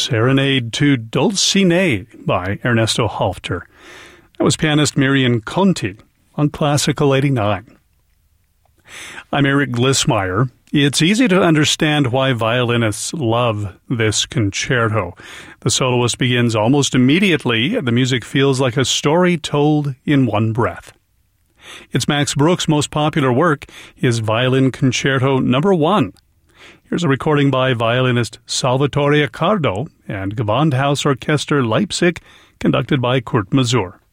Serenade to Dulcinea by Ernesto Halfter. That was pianist Miriam Conti on Classical 89. I'm Eric Glissmeyer. It's easy to understand why violinists love this concerto. The soloist begins almost immediately, and the music feels like a story told in one breath. It's Max Bruch's most popular work, his Violin Concerto No. 1. Here's a recording by violinist Salvatore Accardo and Gewandhaus Orchester Leipzig, conducted by Kurt Masur.